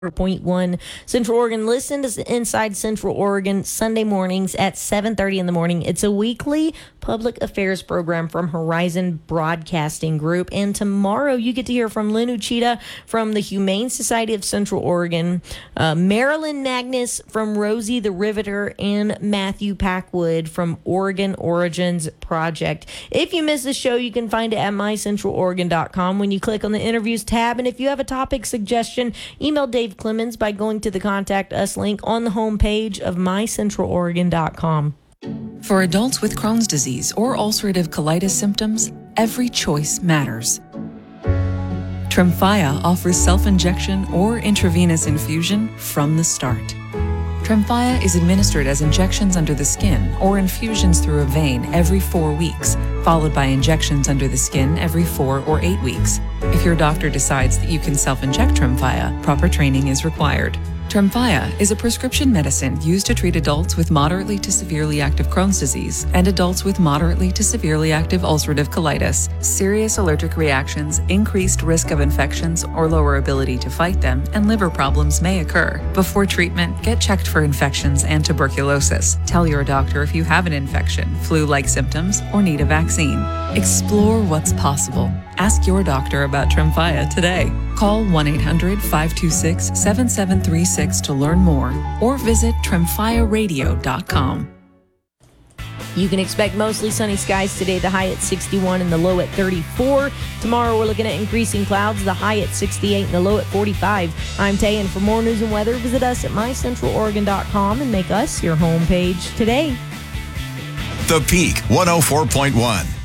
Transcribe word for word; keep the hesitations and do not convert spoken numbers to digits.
point one Central Oregon. Listen to Inside Central Oregon Sunday mornings at seven thirty in the morning. It's a weekly public affairs program from Horizon Broadcasting Group. And tomorrow you get to hear from Lynn Uchida from the Humane Society of Central Oregon, uh, Marilyn Magnus from Rosie the Riveter, and Matthew Packwood from Oregon Origins Project. If you miss the show, you can find it at my central oregon dot com when you click on the interviews tab. And if you have a topic suggestion, email Dave Clemens by going to the Contact Us link on the homepage of my central oregon dot com. For adults with Crohn's disease or ulcerative colitis symptoms, every choice matters. Tremfya offers self-injection or intravenous infusion from the start. Tremfya is administered as injections under the skin or infusions through a vein every four weeks, followed by injections under the skin every four or eight weeks. If your doctor decides that you can self-inject Tremfya, proper training is required. Tremfya is a prescription medicine used to treat adults with moderately to severely active Crohn's disease and adults with moderately to severely active ulcerative colitis. Serious allergic reactions, increased risk of infections or lower ability to fight them, and liver problems may occur. Before treatment, get checked for infections and tuberculosis. Tell your doctor if you have an infection, flu-like symptoms, or need a vaccine. Explore what's possible. Ask your doctor about Tremfya today. Call one eight hundred, five two six, seven seven three six to learn more or visit tremfya radio dot com. You can expect mostly sunny skies today, the high at sixty-one and the low at thirty-four. Tomorrow we're looking at increasing clouds, the high at sixty-eight and the low at forty-five. I'm Tay, and for more news and weather, visit us at my central oregon dot com and make us your homepage today. The Peak one oh four point one.